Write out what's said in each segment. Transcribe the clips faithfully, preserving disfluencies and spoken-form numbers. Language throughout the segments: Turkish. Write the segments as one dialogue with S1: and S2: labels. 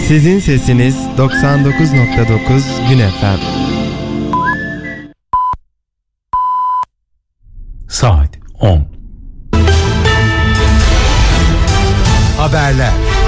S1: Sizin sesiniz doksan dokuz nokta dokuz Gün F M.
S2: Saat on. Haberler.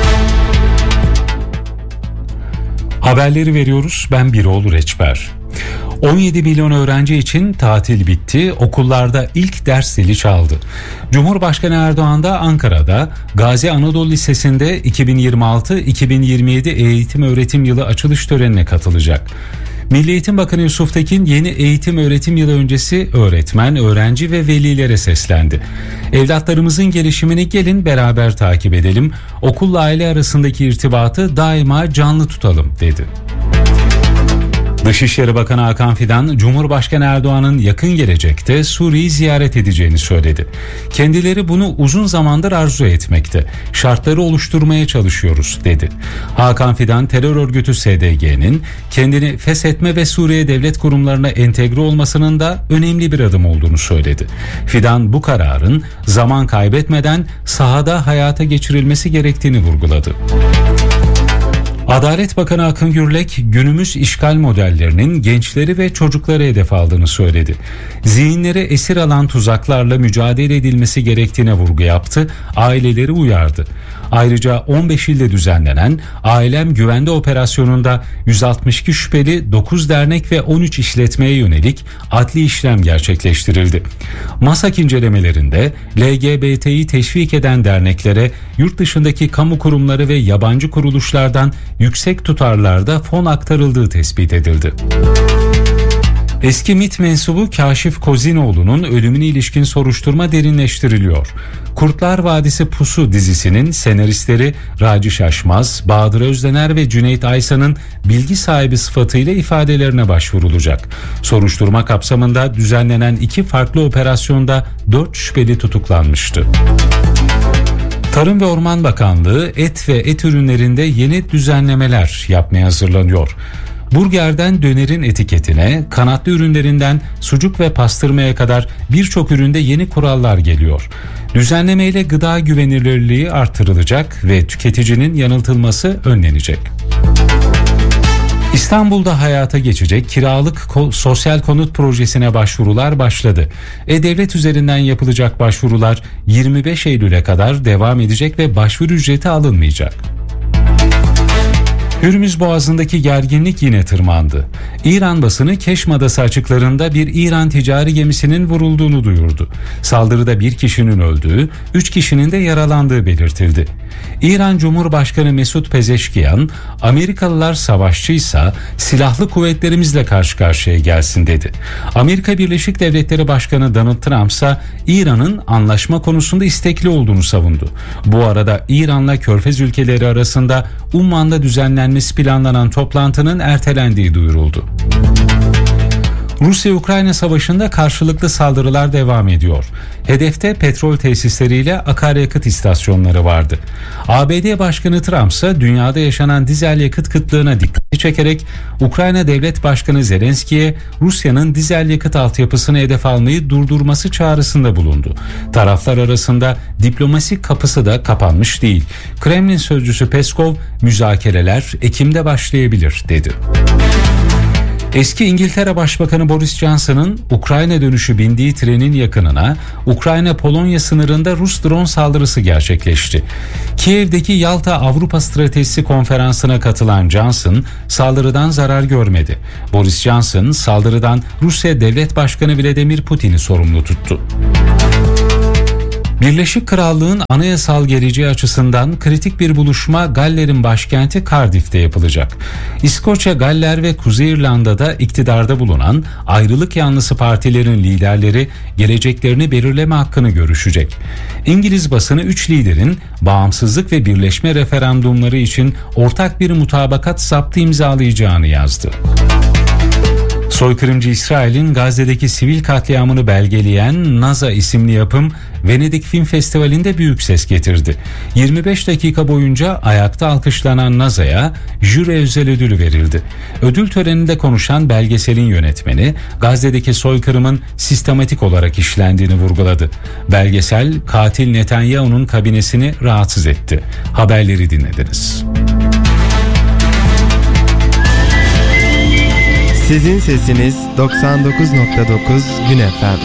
S2: Haberleri veriyoruz. Ben Biroğlu Reçber. on yedi milyon öğrenci için tatil bitti, okullarda ilk ders zili çaldı. Cumhurbaşkanı Erdoğan da Ankara'da Gazi Anadolu Lisesi'nde iki bin yirmi altı iki bin yirmi yedi eğitim öğretim yılı açılış törenine katılacak. Milli Eğitim Bakanı Yusuf Tekin yeni eğitim öğretim yılı öncesi öğretmen, öğrenci ve velilere seslendi. Evlatlarımızın gelişimini gelin beraber takip edelim, okulla aile arasındaki irtibatı daima canlı tutalım dedi. Dışişleri Bakanı Hakan Fidan, Cumhurbaşkanı Erdoğan'ın yakın gelecekte Suriye'yi ziyaret edeceğini söyledi. Kendileri bunu uzun zamandır arzu etmekte. Şartları oluşturmaya çalışıyoruz dedi. Hakan Fidan, terör örgütü S D G'nin kendini feshetme ve Suriye devlet kurumlarına entegre olmasının da önemli bir adım olduğunu söyledi. Fidan bu kararın zaman kaybetmeden sahada hayata geçirilmesi gerektiğini vurguladı. Adalet Bakanı Akın Gürlek, günümüz işgal modellerinin gençleri ve çocukları hedef aldığını söyledi. Zihinleri esir alan tuzaklarla mücadele edilmesi gerektiğine vurgu yaptı, aileleri uyardı. Ayrıca on beş ilde düzenlenen Ailem Güvende operasyonunda yüz altmış iki şüpheli, dokuz dernek ve on üç işletmeye yönelik adli işlem gerçekleştirildi. MASAK incelemelerinde L G B T'yi teşvik eden derneklere yurt dışındaki kamu kurumları ve yabancı kuruluşlardan yüksek tutarlarda fon aktarıldığı tespit edildi. Eski MİT mensubu Kaşif Kozinoğlu'nun ölümüne ilişkin soruşturma derinleştiriliyor. Kurtlar Vadisi Pusu dizisinin senaristleri Raci Şaşmaz, Bahadır Özdener ve Cüneyt Aysan'ın bilgi sahibi sıfatıyla ifadelerine başvurulacak. Soruşturma kapsamında düzenlenen iki farklı operasyonda dört şüpheli tutuklanmıştı. Tarım ve Orman Bakanlığı et ve et ürünlerinde yeni düzenlemeler yapmaya hazırlanıyor. Burgerden dönerin etiketine, kanatlı ürünlerinden sucuk ve pastırmaya kadar birçok üründe yeni kurallar geliyor. Düzenlemeyle gıda güvenilirliği artırılacak ve tüketicinin yanıltılması önlenecek. İstanbul'da hayata geçecek kiralık ko- sosyal konut projesine başvurular başladı. E-Devlet üzerinden yapılacak başvurular yirmi beş Eylül'e kadar devam edecek ve başvuru ücreti alınmayacak. Hürmüz Boğazı'ndaki gerginlik yine tırmandı. İran basını Keşm Adası açıklarında bir İran ticari gemisinin vurulduğunu duyurdu. Saldırıda bir kişinin öldüğü, üç kişinin de yaralandığı belirtildi. İran Cumhurbaşkanı Mesut Pezeşkiyan, Amerikalılar savaşçıysa silahlı kuvvetlerimizle karşı karşıya gelsin dedi. Amerika Birleşik Devletleri Başkanı Donald Trump ise İran'ın anlaşma konusunda istekli olduğunu savundu. Bu arada İran'la Körfez ülkeleri arasında Umman'da düzenlenmesi planlanan toplantının ertelendiği duyuruldu. Rusya-Ukrayna savaşında karşılıklı saldırılar devam ediyor. Hedefte petrol tesisleriyle akaryakıt istasyonları vardı. A B D Başkanı Trump ise dünyada yaşanan dizel yakıt kıtlığına dikkat çekerek Ukrayna Devlet Başkanı Zelenski'ye Rusya'nın dizel yakıt altyapısını hedef almayı durdurması çağrısında bulundu. Taraflar arasında diplomasi kapısı da kapanmış değil. Kremlin sözcüsü Peskov, müzakereler Ekim'de başlayabilir dedi. Eski İngiltere Başbakanı Boris Johnson'ın Ukrayna dönüşü bindiği trenin yakınına Ukrayna-Polonya sınırında Rus drone saldırısı gerçekleşti. Kiev'deki Yalta Avrupa Stratejisi konferansına katılan Johnson saldırıdan zarar görmedi. Boris Johnson saldırıdan Rusya Devlet Başkanı Vladimir Putin'i sorumlu tuttu. Birleşik Krallığın anayasal geleceği açısından kritik bir buluşma Galler'in başkenti Cardiff'te yapılacak. İskoçya, Galler ve Kuzey İrlanda'da iktidarda bulunan ayrılık yanlısı partilerin liderleri geleceklerini belirleme hakkını görüşecek. İngiliz basını üç liderin bağımsızlık ve birleşme referandumları için ortak bir mutabakat zaptı imzalayacağını yazdı. Soykırımcı İsrail'in Gazze'deki sivil katliamını belgeleyen NASA isimli yapım Venedik Film Festivali'nde büyük ses getirdi. yirmi beş dakika boyunca ayakta alkışlanan NASA'ya jüri özel ödülü verildi. Ödül töreninde konuşan belgeselin yönetmeni Gazze'deki soykırımın sistematik olarak işlendiğini vurguladı. Belgesel katil Netanyahu'nun kabinesini rahatsız etti. Haberleri dinlediniz.
S1: Sizin sesiniz doksan dokuz nokta dokuz Gün F M.